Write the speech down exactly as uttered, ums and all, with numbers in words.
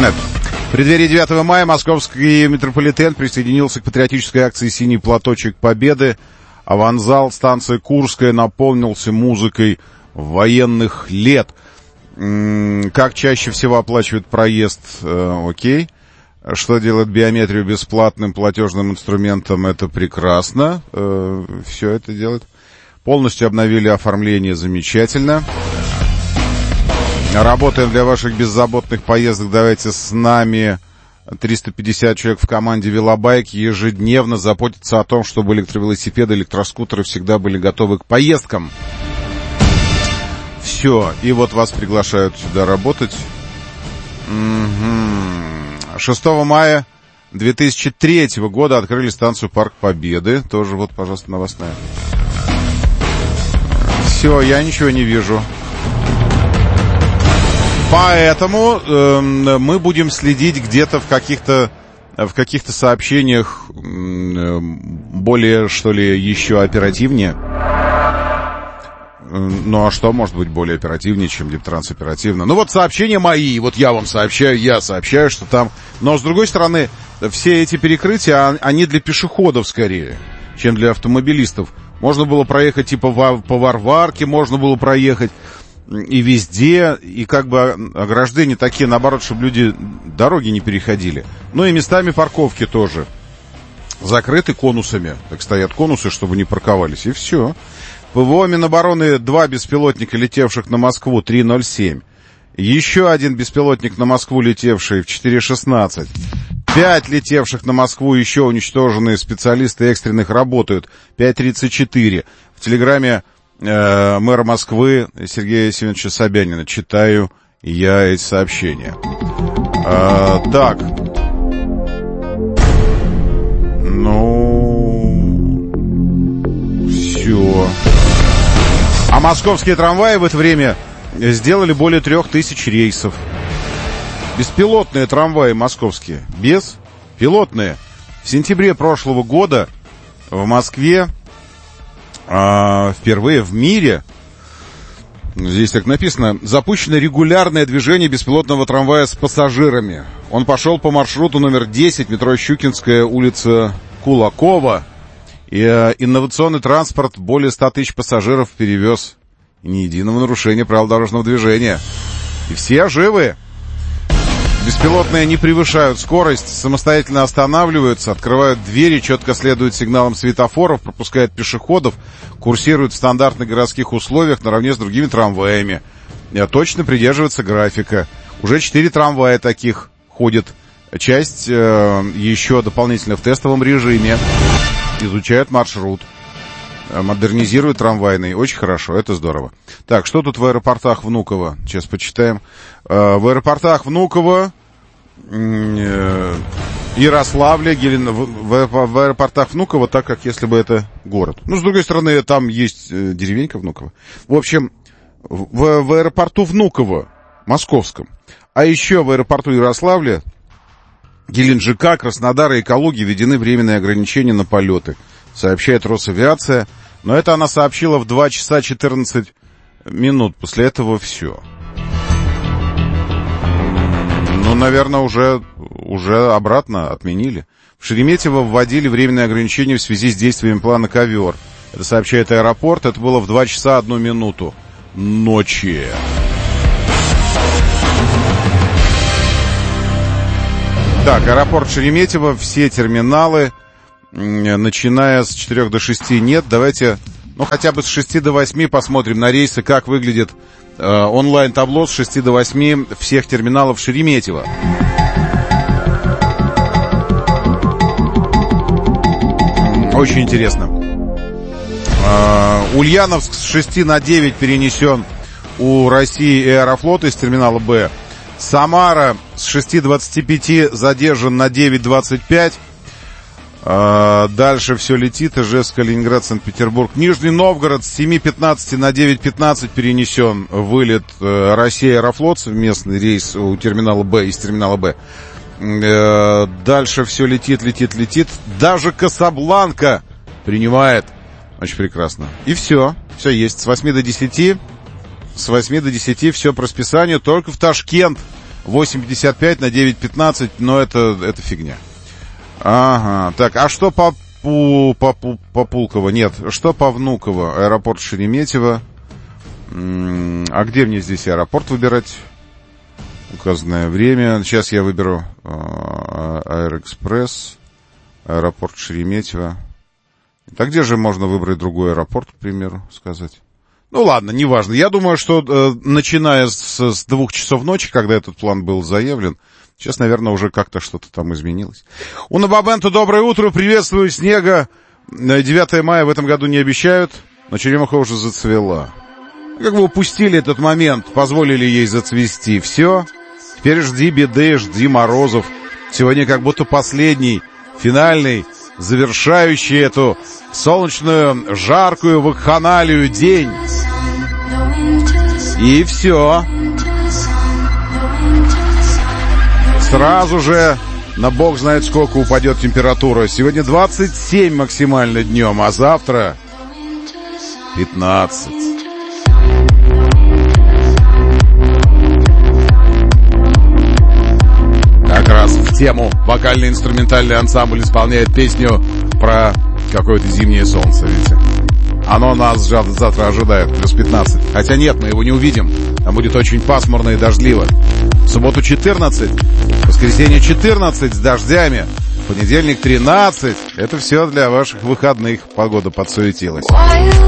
Нет. В преддверии девятого мая московский метрополитен присоединился к патриотической акции «Синий платочек Победы». Аванзал станции Курская наполнился музыкой военных лет. Как чаще всего оплачивают проезд? Э, окей. Что делает биометрию бесплатным платежным инструментом? Это прекрасно. Э, все это делает. Полностью обновили оформление. Замечательно. Работаем для ваших беззаботных поездок. Давайте с нами. триста пятьдесят человек в команде «Велобайк» ежедневно заботятся о том, чтобы электровелосипеды, электроскутеры всегда были готовы к поездкам. Все. И вот вас приглашают сюда работать. Угу. шестого мая две тысячи третьего года открыли станцию «Парк Победы». Тоже вот, пожалуйста, новостная. Все, я ничего не вижу. Поэтому э, мы будем следить где-то в каких-то в каких-то сообщениях э, более, что ли, еще оперативнее. Ну, а что может быть более оперативнее, чем Дептранс оперативно? Ну, вот сообщения мои, вот я вам сообщаю, я сообщаю, что там... Но, с другой стороны, все эти перекрытия, они для пешеходов скорее, чем для автомобилистов. Можно было проехать типа по Варварке, можно было проехать... И везде, и как бы ограждения такие, наоборот, чтобы люди дороги не переходили. Ну и местами парковки тоже закрыты конусами. Так стоят конусы, чтобы не парковались, и все. ПВО Минобороны, два беспилотника, летевших на Москву, три ноль семь. Еще один беспилотник на Москву, летевший в четыре шестнадцать. Пять летевших на Москву, еще уничтоженные специалисты экстренных работают, пять тридцать четыре. В Телеграме мэра Москвы Сергея Семеновича Собянина. Читаю я эти сообщения. А, так. Ну... Все. А московские трамваи в это время сделали более трех тысяч рейсов. Беспилотные трамваи московские. Беспилотные. В сентябре прошлого года в Москве А, впервые в мире, здесь так написано, запущено регулярное движение беспилотного трамвая с пассажирами. Он пошел по маршруту номер десять, метро Щукинская, улица Кулакова. И а, инновационный транспорт более ста тысяч пассажиров перевез. И ни единого нарушения правил дорожного движения. И все живы. Беспилотные не превышают скорость, самостоятельно останавливаются, открывают двери, четко следуют сигналам светофоров, пропускают пешеходов, курсируют в стандартных городских условиях наравне с другими трамваями. И точно придерживаются графика. Уже четыре трамвая таких ходят. Часть э, еще дополнительно в тестовом режиме. Изучают маршрут. Модернизируют трамвайный. Очень хорошо, это здорово. Так, что тут в аэропортах Внуково? Сейчас почитаем. В аэропортах Внуково, Ярославля, Гелен... в аэропортах Внуково, так как если бы это город. Ну, с другой стороны, там есть деревенька Внуково. В общем, в, в аэропорту Внуково, московском, а еще в аэропорту Ярославля, Геленджика, Краснодара и Калуги введены временные ограничения на полеты, сообщает Росавиация. Но это она сообщила в два часа четырнадцать минут. После этого все. Ну, наверное, уже, уже обратно отменили. В Шереметьево вводили временные ограничения в связи с действиями плана «Ковер». Это сообщает аэропорт. Это было в два часа одну минуту ночи. Так, аэропорт Шереметьево, все терминалы, начиная с четырёх до шести нет. Давайте, ну, хотя бы с шести до восьми посмотрим на рейсы, как выглядит э, онлайн-табло с шести до восьми всех терминалов Шереметьево. Очень интересно. Э, Ульяновск с шести на девять перенесен у России и Аэрофлота из терминала Б. Самара с шести двадцати пяти задержан на девять двадцать пять. Дальше все летит. Ижевск, Калининград, Санкт-Петербург. Нижний Новгород с семи пятнадцати на девять пятнадцать перенесен вылет Россия Аэрофлот, совместный рейс у терминала Б, из терминала Б. Дальше все летит, летит, летит. Даже Касабланка принимает. Очень прекрасно. И все. Все есть. С восьми до десяти. С восьми до десяти все по расписанию. Только в Ташкент восемь пятьдесят пять на девять пятнадцать, но это, это фигня. Ага, так, а что по, по, по, по Пулково? Нет, что по Внуково? Аэропорт Шереметьево. А где мне здесь аэропорт выбирать? Указанное время. Сейчас я выберу э, Аэроэкспресс, аэропорт Шереметьево. Так где же можно выбрать другой аэропорт, к примеру, сказать? Ну ладно, неважно. Я думаю, что э, начиная с, с двух часов ночи, когда этот план был заявлен, сейчас, наверное, уже как-то что-то там изменилось. Уна Бабенто, доброе утро, приветствую, снега. девятое мая в этом году не обещают, но черемуха уже зацвела. Как вы упустили этот момент, позволили ей зацвести. Все, теперь жди беды, жди морозов. Сегодня как будто последний, финальный, завершающий эту солнечную, жаркую вакханалию день. И все. Сразу же на бог знает сколько упадет температура. Сегодня двадцать семь максимально днем, а завтра пятнадцать. Как раз в тему вокально-инструментальный ансамбль исполняет песню про какое-то зимнее солнце, видите. Оно нас завтра ожидает, плюс пятнадцать. Хотя нет, мы его не увидим. Там будет очень пасмурно и дождливо. В субботу четырнадцать, в воскресенье четырнадцать с дождями, в понедельник тринадцать. Это все для ваших выходных. Погода подсуетилась.